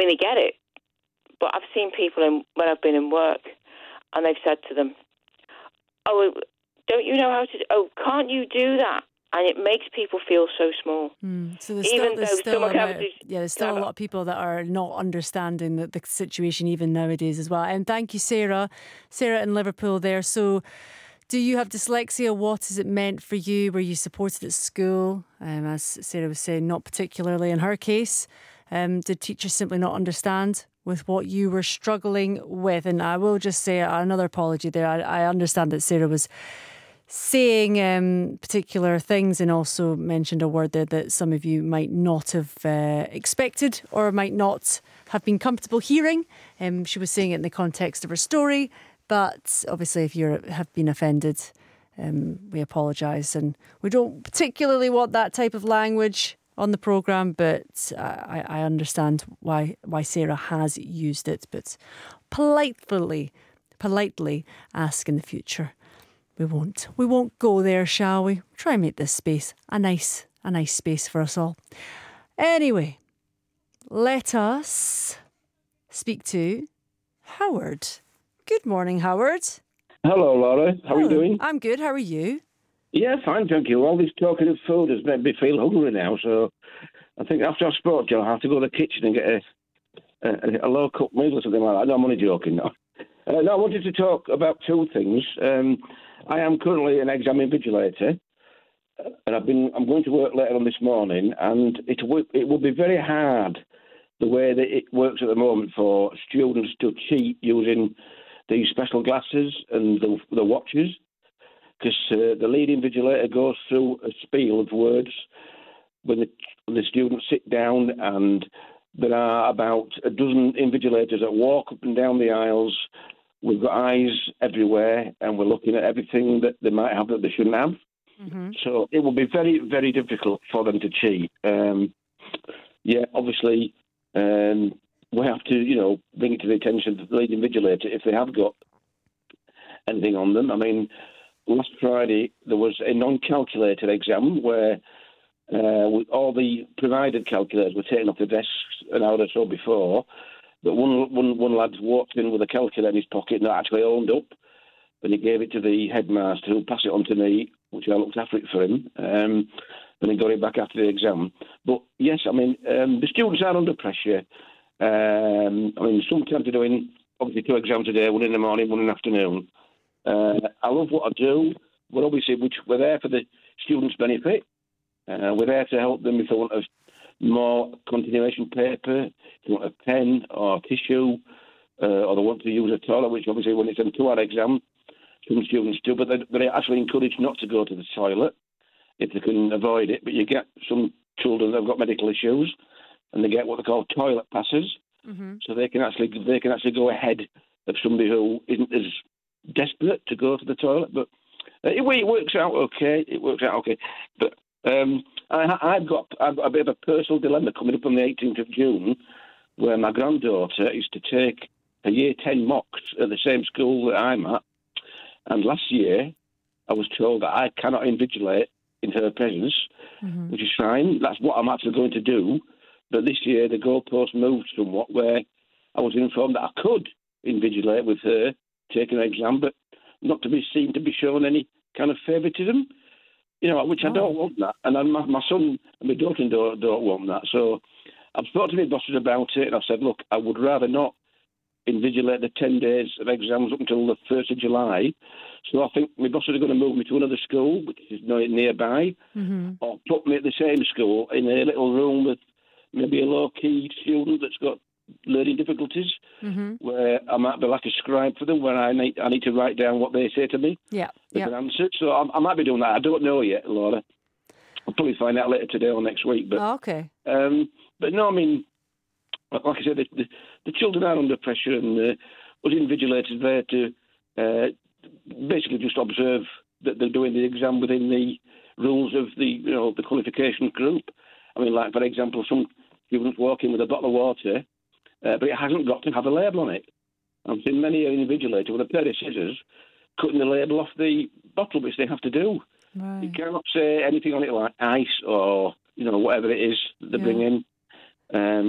mean, they get it. But I've seen people when I've been in work, and they've said to them, "Oh, don't you know how to? Oh, can't you do that?" And it makes people feel so small. So there's still a lot of people that are not understanding the situation even nowadays as well. And thank you, Sarah in Liverpool there. So do you have dyslexia? What has it meant for you? Were you supported at school? As Sarah was saying, not particularly in her case. Did teachers simply not understand with what you were struggling with? And I will just say another apology there. I understand that Sarah was saying particular things and also mentioned a word there that some of you might not have expected or might not have been comfortable hearing. She was saying it in the context of her story, but obviously if you have been offended, we apologise, and we don't particularly want that type of language on the programme, but I understand why Sarah has used it, but politely ask in the future. We won't go there, shall we? Try and make this space a nice space for us all. Anyway, let us speak to Howard. Good morning, Howard. Hello, Laura. How are you doing? I'm good. How are you? Yeah, fine, thank you. All this talking of food has made me feel hungry now, so I think after I've spoken to you, I'll have to go to the kitchen and get a low-cooked meal or something like that. No, I'm only joking now. No, I wanted to talk about two things. I am currently an exam invigilator, and I'm going to work later on this morning, and it will be very hard the way that it works at the moment for students to cheat using these special glasses and the watches, because the lead invigilator goes through a spiel of words when the students sit down, and there are about a dozen invigilators that walk up and down the aisles. We've got eyes everywhere, and we're looking at everything that they might have that they shouldn't have. Mm-hmm. So it will be very, very difficult for them to cheat. Obviously, we have to, bring it to the attention of the lead invigilator if they have got anything on them. I mean, last Friday there was a non-calculated exam where all the provided calculators were taken off the desks an hour or so before. But one lad walked in with a calculator in his pocket and actually owned up, and he gave it to the headmaster, who passed it on to me, which I looked after it for him, and he got it back after the exam. But yes, I mean, the students are under pressure. Sometimes they're doing obviously 2 exams a day, one in the morning, one in the afternoon. I love what I do, but obviously we're there for the students' benefit. We're there to help them if they want more continuation paper, if they want a pen or tissue, or they want to use a toilet, which obviously when it's a 2-hour exam, some students do, but they're actually encouraged not to go to the toilet if they can avoid it. But you get some children that have got medical issues, and they get what they call toilet passes, so they can actually go ahead of somebody who isn't as desperate to go to the toilet. But it works out okay. But I've got a bit of a personal dilemma coming up on the 18th of June, where my granddaughter is to take a Year 10 mocks at the same school that I'm at. And last year, I was told that I cannot invigilate in her presence, which is fine. That's what I'm actually going to do. But this year, the goalpost moved somewhat, where I was informed that I could invigilate with her, taking an exam, but not to be seen to be shown any kind of favouritism. Which I don't want that. And my son and my daughter-in-law don't want that. So I've spoken to my bosses about it, and I've said, look, I would rather not invigilate the 10 days of exams up until the 1st of July. So I think my bosses are going to move me to another school, which is nearby, or put me at the same school in a little room with maybe a low-key student that's got learning difficulties, where I might be like a scribe for them, where I need to write down what they say to me as an answer. So I might be doing that. I don't know yet, Laura. I'll probably find out later today or next week. But okay. But no, I mean, like I said, the children are under pressure, and us invigilators there to basically just observe that they're doing the exam within the rules of the qualification group. I mean, like for example, some students walk in with a bottle of water. But it hasn't got to have a label on it. I've seen many invigilators with a pair of scissors cutting the label off the bottle, which they have to do. Right. You cannot say anything on it like ice or whatever it is that they bring in.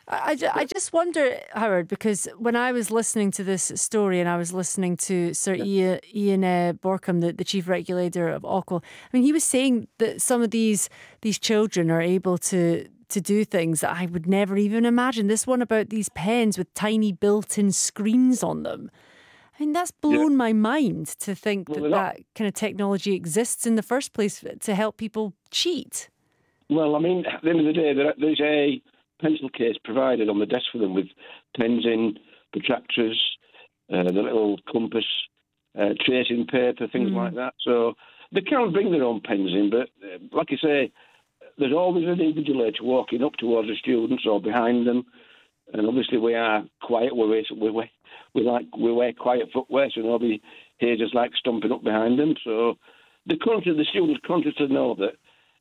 I just wonder, Howard, because when I was listening to this story and I was listening to Sir Ian Borkham, the chief regulator of Ofqual, I mean, he was saying that some of these children are able to do things that I would never even imagine. This one about these pens with tiny built-in screens on them. I mean, that's blown my mind to think that kind of technology exists in the first place to help people cheat. Well, I mean, at the end of the day, there's a pencil case provided on the desk for them with pens in, protractors, the little compass, tracing paper, things like that. So they can bring their own pens in, but like I say, there's always an invigilator walking up towards the students or behind them. And obviously we are quiet. We wear quiet footwear, so nobody here just like stomping up behind them. So the students conscious to know that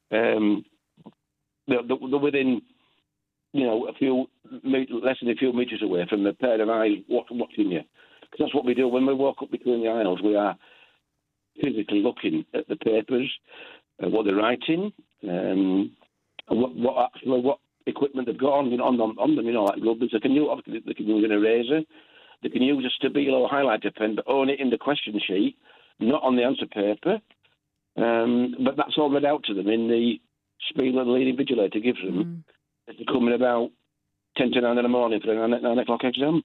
they're within, less than a few metres away from the pair of eyes watching you. Because that's what we do when we walk up between the aisles. We are physically looking at the papers, what they're writing, and what equipment they've got on them, like rubbers. They can use an eraser. They can use a Stabilo highlighter pen, but only in the question sheet, not on the answer paper. But that's all read out to them in the spiel that the lead invigilator gives them. They're coming about 10 to 9 in the morning for a 9 o'clock exam.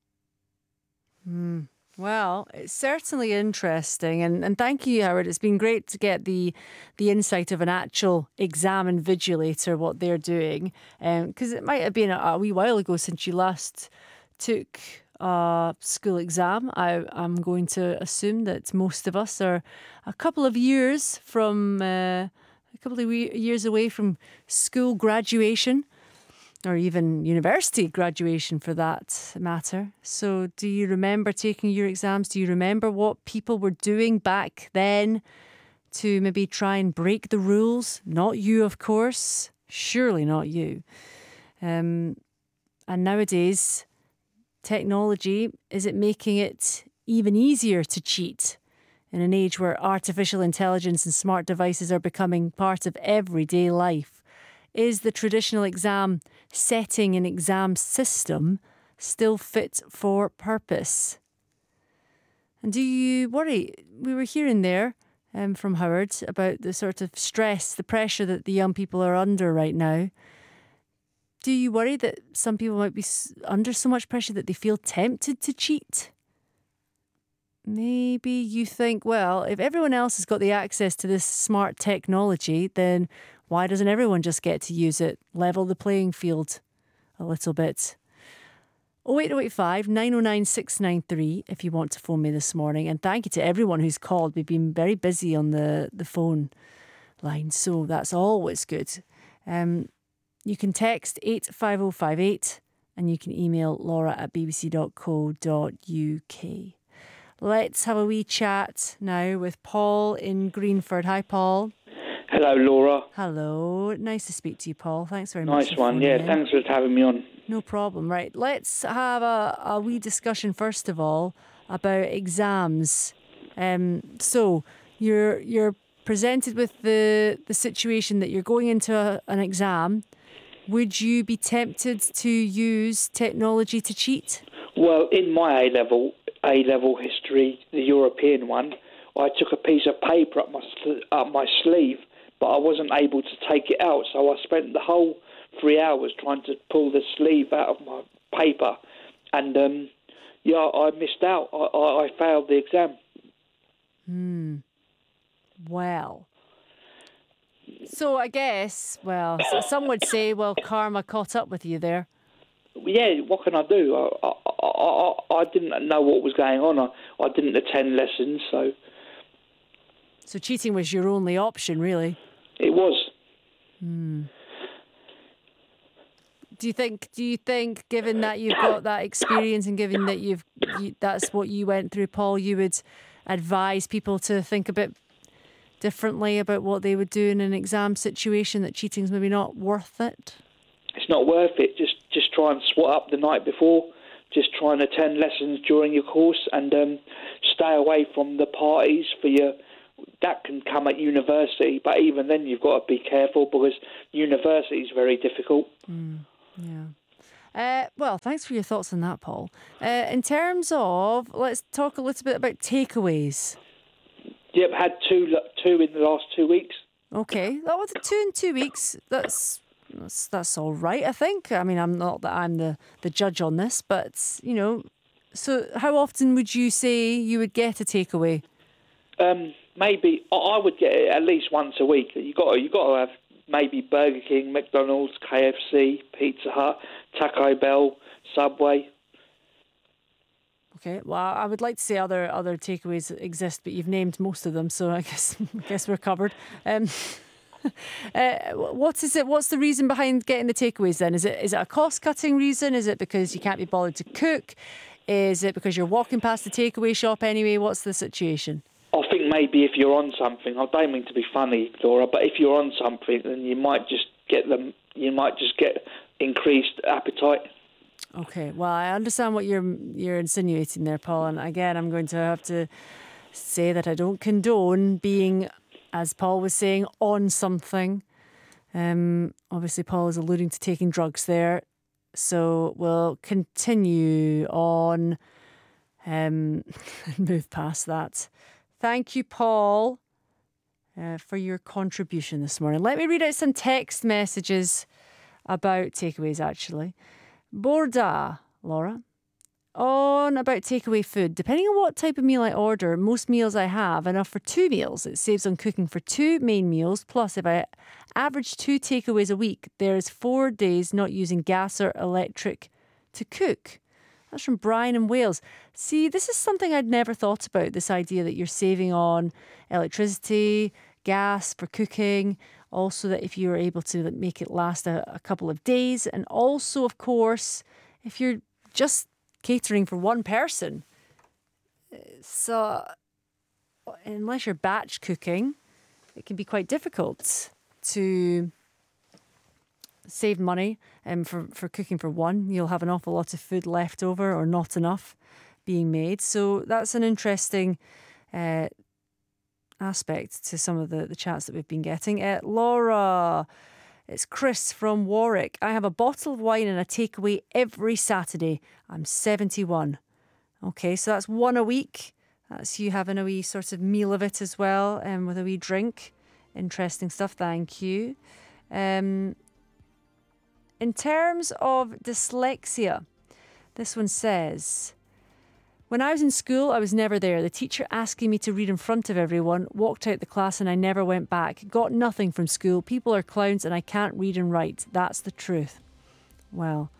Well, it's certainly interesting. And thank you, Howard. It's been great to get the insight of an actual exam invigilator, what they're doing. Because it might have been a wee while ago since you last took a school exam. I'm going to assume that most of us are a couple of years away from school graduation, or even university graduation for that matter. So do you remember taking your exams? Do you remember what people were doing back then to maybe try and break the rules? Not you, of course. Surely not you. And nowadays, technology, is it making it even easier to cheat in an age where artificial intelligence and smart devices are becoming part of everyday life? Is the traditional exam setting and exam system still fit for purpose? And do you worry? We were hearing there from Howard about the sort of stress, the pressure that the young people are under right now. Do you worry that some people might be under so much pressure that they feel tempted to cheat? Maybe you think, well, if everyone else has got the access to this smart technology, then why doesn't everyone just get to use it? Level the playing field a little bit. 08085 909 693 if you want to phone me this morning. And thank you to everyone who's called. We've been very busy on the phone line, so that's always good. You can text 85058 and you can email laura@bbc.co.uk. Let's have a wee chat now with Paul in Greenford. Hi, Paul. Hello, Laura. Hello. Nice to speak to you, Paul. Thanks very much. Nice one. Yeah, thanks for having me on. No problem. Right, let's have a wee discussion first of all about exams. So you're presented with the situation that you're going into an exam. Would you be tempted to use technology to cheat? Well, in my A-level history, the European one, I took a piece of paper up my sleeve, but I wasn't able to take it out, so I spent the whole 3 hours trying to pull the sleeve out of my paper, and I missed out. I failed the exam. Well, so I guess, some would say, karma caught up with you there. Yeah, what can I do? I didn't know what was going on. I didn't attend lessons, so... So cheating was your only option, really? It was. Do you think, given that you've got that experience and given that that's what you went through, Paul, you would advise people to think a bit differently about what they would do in an exam situation, that cheating's maybe not worth it? It's not worth it. Just try and swat up the night before. Just try and attend lessons during your course and stay away from the parties for your... That can come at university, but even then you've got to be careful because university is very difficult. Yeah. Well, thanks for your thoughts on that, Paul. In terms of, let's talk a little bit about takeaways. Yep, had two in the last 2 weeks. Okay, that was 2 in 2 weeks. That's all right, I think. I mean, I'm not that I'm the judge on this, but you know. So, how often would you say you would get a takeaway? Maybe I would get it at least once a week. You got to have maybe Burger King, McDonald's, KFC, Pizza Hut, Taco Bell, Subway. Okay, well, I would like to say other takeaways exist, but you've named most of them, so I guess we're covered. What is it? What's the reason behind getting the takeaways then? Is it a cost-cutting reason? Is it because you can't be bothered to cook? Is it because you're walking past the takeaway shop anyway? What's the situation? I think maybe if you're on something, I don't mean to be funny, Laura, but if you're on something, then you might just get increased appetite. Okay, well, I understand what you're insinuating there, Paul, and again, I'm going to have to say that I don't condone being, as Paul was saying, on something. Obviously, Paul is alluding to taking drugs there, so we'll continue on and move past that. Thank you, Paul, for your contribution this morning. Let me read out some text messages about takeaways, actually. Borda, Laura, on about takeaway food. Depending on what type of meal I order, most meals I have enough for 2 meals. It saves on cooking for 2 main meals. Plus, if I average 2 takeaways a week, there's 4 days not using gas or electric to cook. That's from Brian in Wales. See, this is something I'd never thought about, this idea that you're saving on electricity, gas for cooking. Also, that if you're able to make it last a couple of days. And also, of course, if you're just catering for one person. So, unless you're batch cooking, it can be quite difficult to save money for cooking for one. You'll have an awful lot of food left over or not enough being made. So that's an interesting aspect to some of the chats that we've been getting. Laura, it's Chris from Warwick. I have a bottle of wine and a takeaway every Saturday. I'm 71. Okay, so that's 1 a week. That's you having a wee sort of meal of it as well, with a wee drink. Interesting stuff, thank you. In terms of dyslexia, this one says, when I was in school, I was never there. The teacher asking me to read in front of everyone, walked out the class and I never went back. Got nothing from school. People are clowns and I can't read and write. That's the truth. Well,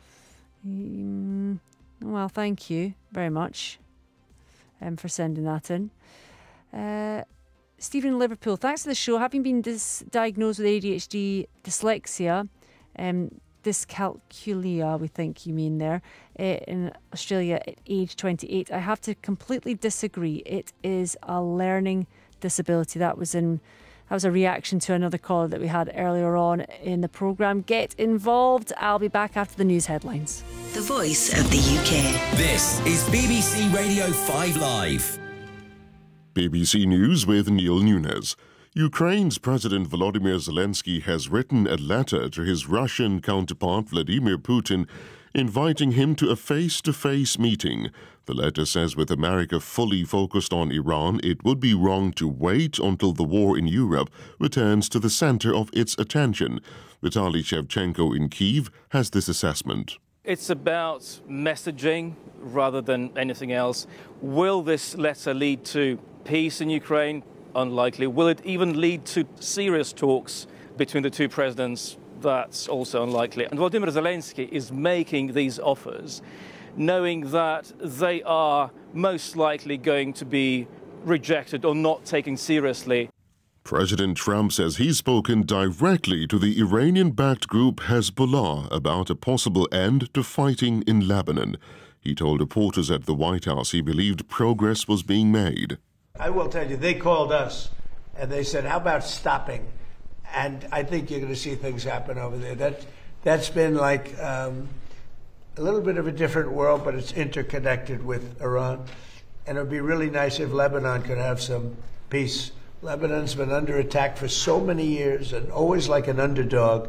thank you very much for sending that in. Stephen in Liverpool, thanks for the show. Having been diagnosed with ADHD, dyslexia, dyscalculia, we think you mean there, in Australia at age 28. I have to completely disagree. It is a learning disability. That was a reaction to another caller that we had earlier on in the programme. Get involved. I'll be back after the news headlines. The Voice of the UK. This is BBC Radio 5 Live. BBC News with Neil Nunes. Ukraine's President Volodymyr Zelensky has written a letter to his Russian counterpart Vladimir Putin inviting him to a face-to-face meeting. The letter says with America fully focused on Iran, it would be wrong to wait until the war in Europe returns to the center of its attention. Vitaly Shevchenko in Kyiv has this assessment. It's about messaging rather than anything else. Will this letter lead to peace in Ukraine? Unlikely. Will it even lead to serious talks between the two presidents? That's also unlikely. And Volodymyr Zelensky is making these offers knowing that they are most likely going to be rejected or not taken seriously. President Trump says he's spoken directly to the Iranian-backed group Hezbollah about a possible end to fighting in Lebanon. He told reporters at the White House he believed progress was being made. I will tell you, they called us and they said, how about stopping? And I think you're going to see things happen over there. That's been like a little bit of a different world, but it's interconnected with Iran. And it would be really nice if Lebanon could have some peace. Lebanon's been under attack for so many years and always like an underdog.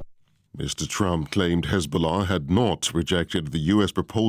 Mr. Trump claimed Hezbollah had not rejected the U.S. proposal